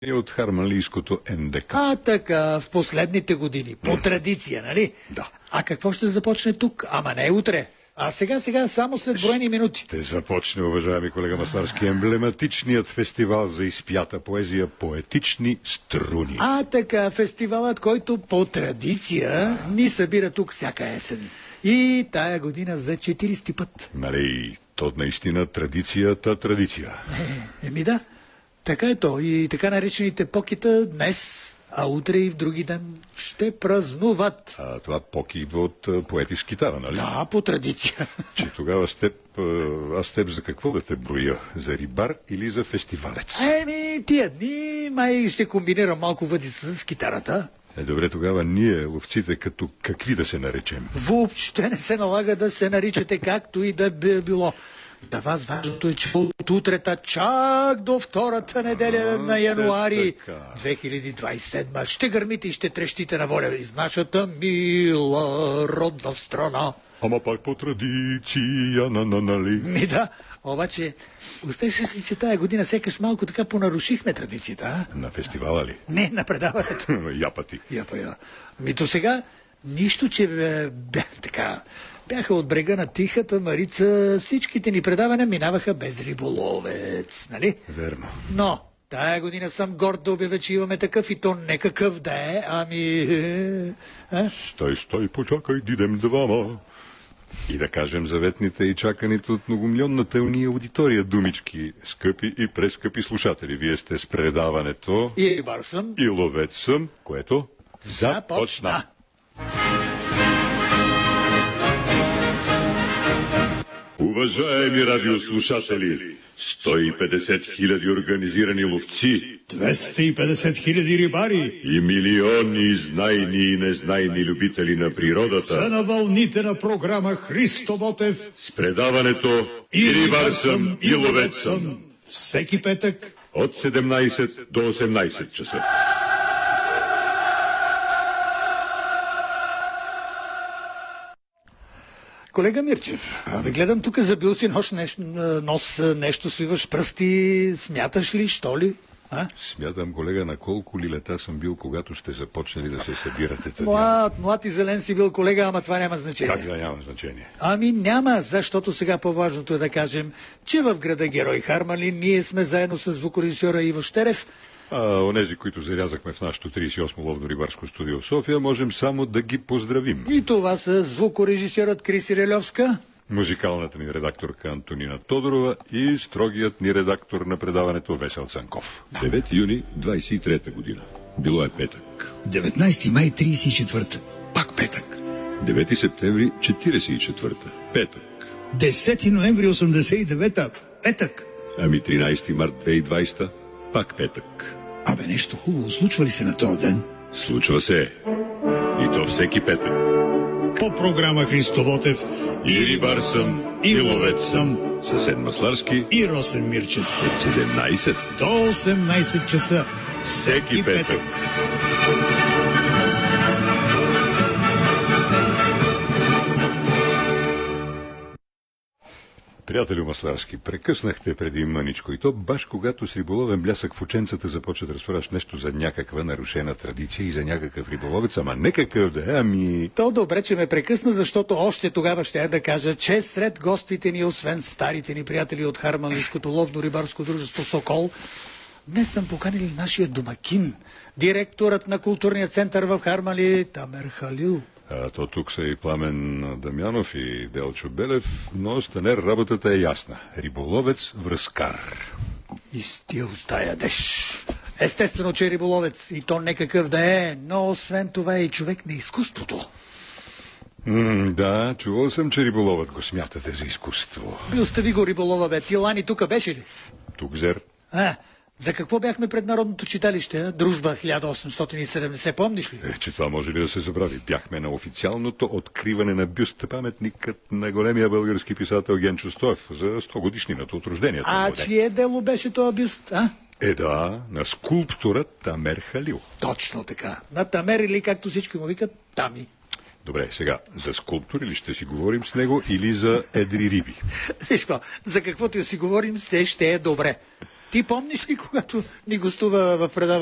И от харманлийското НДК. Така, в последните години. По традиция, нали? Да. А какво ще започне тук? Ама не утре. А сега, само след броени минути. Ще започне, уважаеми колега Масларски, емблематичният фестивал за изпята поезия "Поетични струни". Така, фестивалът, който по традиция ни събира тук всяка есен. И тая година за 40-ти път. Нали, то наистина традиция. Да, така е то. И така наречените покита днес, а утре и в други ден ще празнуват. А това поки идва от поети с китара, нали? Да, по традиция. Че тогава аз с теб за какво да те броя? За рибар или за фестивалец? Тия дни май ще комбинирам малко въдица с китарата. Добре, тогава ние, ловците, като какви да се наречем? Въобще не се налага да се наричате както и да би било. За вас важното е, че от утрета чак до втората неделя на януари 2027 ще гърмите и ще трещите на воля из нашата мила родна страна. Ама пак по традиция, нали? Да, обаче, усещаш ли, че тая година сякаш малко така понарушихме традицията, а? На фестивала ли? Не, на предаването. Япати. Я. До сега, нищо, че бяха от брега на Тихата Марица, всичките ни предавания минаваха без риболовец, нали? Верно. Но тая година съм горд да обявя, че имаме такъв и то не какъв да е, Стой, почакай, дидем двама. И да кажем заветните и чаканите от многомилионната уния аудитория думички. Скъпи и прескъпи слушатели, вие сте с предаването И рибар съм. И ловец съм, което започна. Уважаеми радиослушатели, 150 хиляди организирани ловци, 250 хиляди рибари и милиони знайни и незнайни любители на природата са на вълните на програма Христо Ботев с предаването И рибар съм, и ловец съм. Всеки петък От 17 до 18 часа. Колега Мирчев, гледам тук, забил си нос, нещо свиваш пръсти, смяташ ли, що ли? Смятам, колега, на колко ли лета съм бил, когато ще започнали да се събирате. Млад и зелен си бил, колега, ама това няма значение. Как да няма значение? Няма, защото сега по-важното е да кажем, че в града Герой Харманли ние сме заедно с звукорежисьора Иво Щерев. Онези, които зарязахме в нашото 38-о ловно-рибарско студио в София, можем само да ги поздравим. И това са звукорежисьорът Криси Релевска, музикалната ни редакторка Антонина Тодорова и строгият ни редактор на предаването Весел Цанков. 9 юни 23-та година. Било е петък. 19 май 34-та. Пак петък. 9 септември 44-та. Петък. 10 ноември 89-та. Петък. 13 март 2020-та. Пак петък. Нещо хубаво случва ли се на този ден? Случва се. И то всеки петък. По програма Христо Ботев И рибар съм, и ловец съм. Съсед Масларски И Росен Мирчев. от 17 до 18 часа. всеки петък. Приятелю Масларски, прекъснахте преди мъничко и то баш когато с риболовен блясък в ученцата започва да разправяш нещо за някаква нарушена традиция и за някакъв риболовец, ама не какъв да е, То добре, че ме прекъсна, защото още тогава ще я да кажа, че сред гостите ни, освен старите ни приятели от Харманлийското ловно-рибарско дружество Сокол, днес съм поканил нашия домакин, директорът на културния център в Харманли, Тамер Халил. То тук са и Пламен Дамянов и Делчо Белев, но с Танер работата е ясна. Риболовец, връзкар. И стил стая деш. Естествено, че е риболовец и то не какъв да е, но освен това е и човек на изкуството. Да, чувал съм, че риболовът го смятате за изкуство. Остави го риболова, бе. Тилани тук беше ли? Тук зер. За какво бяхме пред Народното читалище? Дружба 1870, помниш ли? Че това може ли да се забрави? Бяхме на официалното откриване на бюст, паметникът на големия български писател Генчо Стоев за 100 годишнината от рождението. Чие дело беше това бюст, на скулптора Тамер Халил. Точно така. На Тамер или както всички му викат, Тами. Добре, сега, за скулптури ли ще си говорим с него или за едри риби? Виж за каквото си говорим, все ще е добре. Ти помниш ли, когато ни гостува в предаването